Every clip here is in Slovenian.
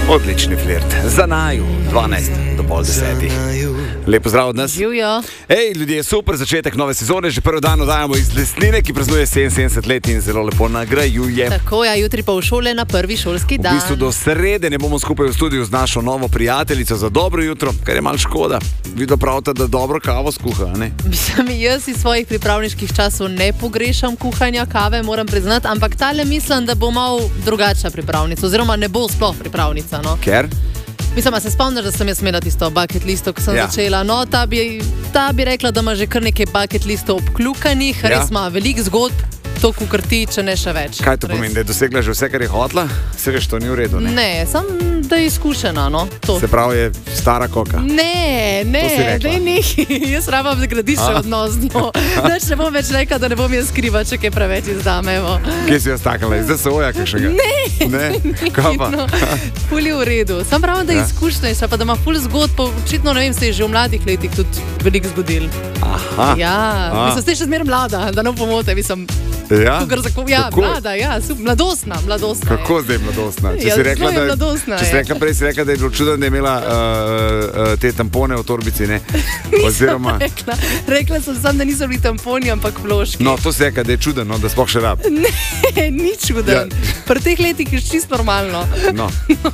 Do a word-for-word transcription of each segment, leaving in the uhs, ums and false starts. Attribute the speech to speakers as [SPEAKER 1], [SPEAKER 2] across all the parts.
[SPEAKER 1] Odlični flirt. Za naju, dvanajst do pol desetih. Lepo zdrav od nas.
[SPEAKER 2] Živijo.
[SPEAKER 1] Ej, ljudje, super začetek nove sezone. Že prvi dan oddajamo iz Lesline, ki praznuje sedeminsedemdeset let in zelo lepo nagrajuje.
[SPEAKER 2] Tako, ja, jutri pa v šole na prvi šolski dan.
[SPEAKER 1] V bistvu do srede ne bomo skupaj v studiu z našo novo prijateljico za dobro jutro, kar je malo škoda. Vidno pravite, da dobro kavo skuha, ne?
[SPEAKER 2] Mislim, jaz iz svojih pripravniških časov ne pogrešam kuhanja kave, moram priznati, ampak tale mislim, da bo malo drugačna pripravnica, oziroma ne bo sploh pripravnica, no.
[SPEAKER 1] Ker?
[SPEAKER 2] Mislim, a se spomniš, da sem jaz imela tisto bucket listo, ko sem
[SPEAKER 1] Ja.
[SPEAKER 2] začela. No, ta bi, ta bi rekla, da ima že kar nekaj bucket listov obkljukanih,
[SPEAKER 1] Ja.
[SPEAKER 2] res ima veliko zgodb, to kukrti, če ne še več.
[SPEAKER 1] Kaj to
[SPEAKER 2] Res.
[SPEAKER 1] pomeni, da je dosegla že vse, kar je hotla? Se veš, to ni v redu, ne?
[SPEAKER 2] Ne, sem, da je izkušena, no. To.
[SPEAKER 1] Se pravi, je stara koka.
[SPEAKER 2] Ne,
[SPEAKER 1] To si
[SPEAKER 2] ne,
[SPEAKER 1] rekla.
[SPEAKER 2] ne, ne, jaz rabam zgradiš še
[SPEAKER 1] A?
[SPEAKER 2] odnos z njo. Nič ne bom več rekla, da ne bom jaz skriva, če kaj preveč izdam, evo.
[SPEAKER 1] Kje si jo stakala? Iz D S O-ja kakšnega?
[SPEAKER 2] Ne,
[SPEAKER 1] Ne? Kaj pa?
[SPEAKER 2] no, ful je v redu. Sam pravim, da je
[SPEAKER 1] Ja.
[SPEAKER 2] izkušnejša, pa da ima ful zgodb, pa očitno, ne vem, se je že v mladih letih tudi veliko zgodil.
[SPEAKER 1] Aha.
[SPEAKER 2] Ja,
[SPEAKER 1] A.
[SPEAKER 2] mislim, ste še zmeraj mlada, da ne pomote, mislim,
[SPEAKER 1] Ja?
[SPEAKER 2] kukar za ko- ja,
[SPEAKER 1] Kako?
[SPEAKER 2] mlada, ja, super, mladostna, mladostna. je.
[SPEAKER 1] Kako zdaj mladostna? Če
[SPEAKER 2] Ja,
[SPEAKER 1] si rekla,
[SPEAKER 2] zelo je
[SPEAKER 1] da,
[SPEAKER 2] mladostna,
[SPEAKER 1] če si
[SPEAKER 2] je.
[SPEAKER 1] rekla prej, si rekla, da je bilo čudno, da je imela uh, uh, te tampone v torbici, ne? Oziroma,
[SPEAKER 2] Rekla, rekla sem sam, da niso bili tamponi, ampak vložki.
[SPEAKER 1] no, to si rekla, da je čudno, no, da sploh še rab.
[SPEAKER 2] Ne, ni čuden.
[SPEAKER 1] Ja.
[SPEAKER 2] Pri teh letih je čisto normalno.
[SPEAKER 1] No.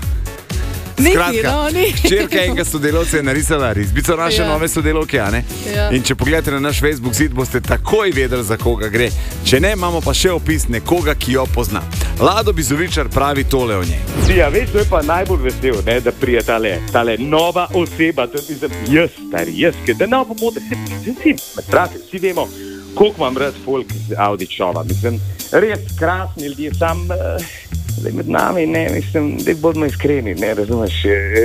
[SPEAKER 2] Nekaj,
[SPEAKER 1] Skratka,
[SPEAKER 2] no, nekaj.
[SPEAKER 1] hčerka enega sodelavca je narisala risbico naše
[SPEAKER 2] Ja.
[SPEAKER 1] nove sodelavke, a ne?
[SPEAKER 2] Ja.
[SPEAKER 1] In če pogledate na naš Facebook zid, boste takoj vedeli, za koga gre. Če ne, imamo pa še opis nekoga, ki jo pozna. Lado Bizovičar pravi tole o njej.
[SPEAKER 3] Ja, veš, to je pa najbolj vesel, ne, da prije tale, tale nova oseba, to je jaz, stari, jaz, ki da ne pomote, vsi, vsi, trate, vsi vemo, koliko imam rad folk iz Audi šova, mislim, res krasni ljudje, sam, uh, zdaj med nami, ne, mislim, da bodimo iskreni, ne, razumeš,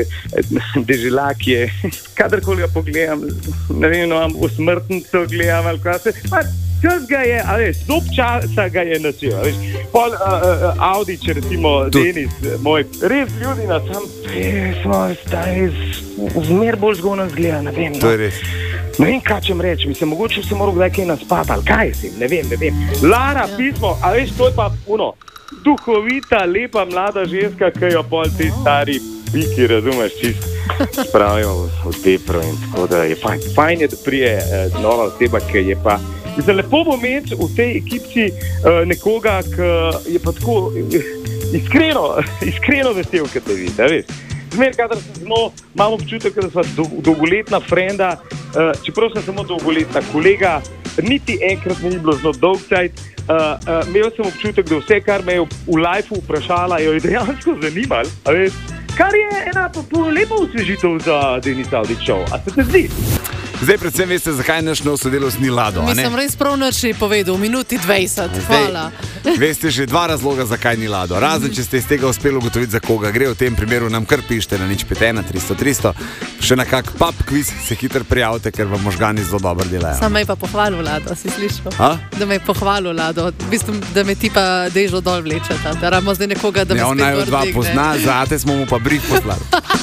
[SPEAKER 3] deželak je, kadarkoli ga pogledam, ne vem, no, v smrtnico gledam, ali kaj se, pa, čas ga je, a veš, zob časa ga je nasil, a veš, pol uh, uh, Audi, če recimo
[SPEAKER 1] Tudi.
[SPEAKER 3] Denis, moj, res ljudi na sam, smo stari, zmer bolj zgodno zgleda, ne vem,
[SPEAKER 1] To
[SPEAKER 3] no.
[SPEAKER 1] je res.
[SPEAKER 3] Ne vem, kaj čem reči, mislim, mogoče se moral kdaj kaj naspati, ali kaj si, ne vem, ne vem. Lara, ja. pismo, a veš, to je pa puno, duhovita, lepa mlada ženska, ki jo pol ti stari biki, razumeš, čist spravijo v depro in tako da je fajn. Fajn je, da prije eh, nova oseba, ki je pa, mislim, lepo bo imeti v tej ekipci eh, nekoga, ki je pa tako eh, iskreno, iskreno vesel, kot te vidi, a veš. Zmer, kadar sem z njo, imam občutek, da sva do, dolgoletna frenda, uh, čeprav sem samo dolgoletna kolega, niti enkrat mi ni bilo zelo dolg cajt. Uh, uh, imel sem občutek, da vse, kar me je v, v lifeu vprašala, jo je dejansko zanimalo. A veš, kar je ena pa pol lepa osvežitev za Denis Audi Show. A se te zdi?
[SPEAKER 1] Zdaj predvsem veste, zakaj naš nov sodelavec ni Lado, a ne?
[SPEAKER 2] Mislim, res prav nič je povedal, v minuti dvajset, hvala.
[SPEAKER 1] Veste že dva razloga, zakaj ni Lado. Razen, če ste iz tega uspeli ugotoviti, za koga gre, v tem primeru nam kar pišete na nič pet ena tristo tristo. Še na kak pub quiz se hitro prijavite, ker vam možgani zelo dobro delajo.
[SPEAKER 2] Sam me je pa pohvalil, Lado, si slišal?
[SPEAKER 1] A?
[SPEAKER 2] Da me je pohvalil, Lado, v bistvu, da me ti pa dežo dol vlečeta, da rabimo zdaj nekoga, da me
[SPEAKER 1] Ja, on
[SPEAKER 2] spet
[SPEAKER 1] naj
[SPEAKER 2] gor
[SPEAKER 1] dva
[SPEAKER 2] digne.
[SPEAKER 1] pozna, zate smo mu pa brih poslali.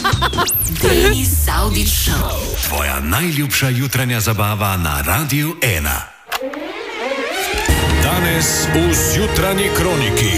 [SPEAKER 4] Denis Audi Show. Tvoja najljubša jutranja zabava na Radiu ena. Danes v Zjutranji kroniki.